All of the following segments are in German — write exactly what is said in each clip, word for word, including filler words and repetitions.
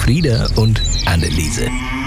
Frieda und Anneliese.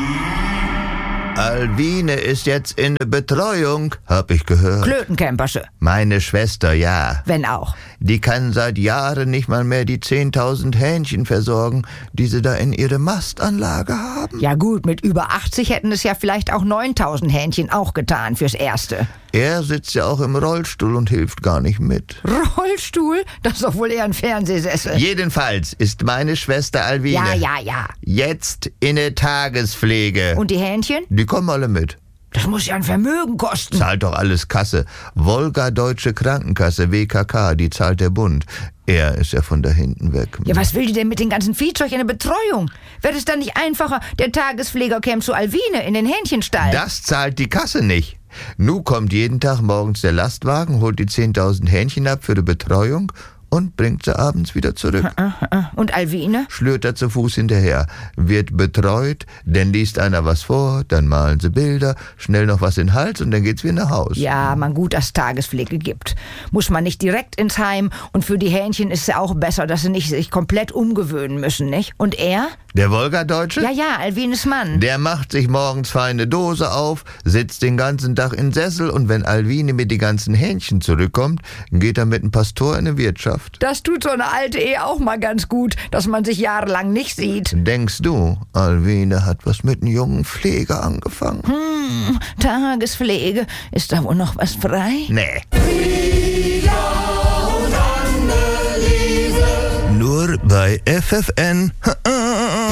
Alwine ist jetzt in Betreuung, hab ich gehört. Klötenkämpersche. Meine Schwester, ja. Wenn auch. Die kann seit Jahren nicht mal mehr die zehntausend Hähnchen versorgen, die sie da in ihre Mastanlage haben. Ja gut, mit über achtzig hätten es ja vielleicht auch neuntausend Hähnchen auch getan fürs Erste. Er sitzt ja auch im Rollstuhl und hilft gar nicht mit. Rollstuhl? Das ist doch wohl eher ein Fernsehsessel. Jedenfalls ist meine Schwester Alwine Ja, ja, ja. jetzt in der Tagespflege. Und die Hähnchen? Die kommen alle mit. Das muss ja ein Vermögen kosten. Zahlt doch alles Kasse. Wolga Deutsche Krankenkasse, W K K, die zahlt der Bund. Er ist ja von da hinten weg. Ja, was will die denn mit dem ganzen Viehzeug in der Betreuung? Wäre es dann nicht einfacher, der Tagespfleger käme zu Alwine in den Hähnchenstall? Das zahlt die Kasse nicht. Nu kommt jeden Tag morgens der Lastwagen, holt die zehntausend Hähnchen ab für die Betreuung und bringt sie abends wieder zurück. Und Alwine? Schlürt er zu Fuß hinterher, wird betreut, dann liest einer was vor, dann malen sie Bilder, schnell noch was in den Hals und dann geht's wieder nach Haus. Ja, man gut, dass Tagespflege gibt. Muss man nicht direkt ins Heim und für die Hähnchen ist es ja auch besser, dass sie nicht sich komplett umgewöhnen müssen, nicht? Und er? Der Wolga-Deutsche? Ja, ja, Alwines Mann. Der macht sich morgens feine Dose auf, sitzt den ganzen Tag in Sessel und wenn Alwine mit die ganzen Hähnchen zurückkommt, geht er mit dem Pastor in die Wirtschaft. Das tut so eine alte Ehe auch mal ganz gut, dass man sich jahrelang nicht sieht. Denkst du, Alwine hat was mit einem jungen Pfleger angefangen? Hm, Tagespflege. Ist da wohl noch was frei? Nee. Frieda und Anneliese. Nur bei F F N.